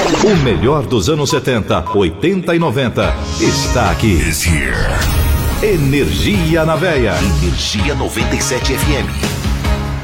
O melhor dos anos 70, 80 e 90 está aqui. Energia na Veia. Energia 97 FM.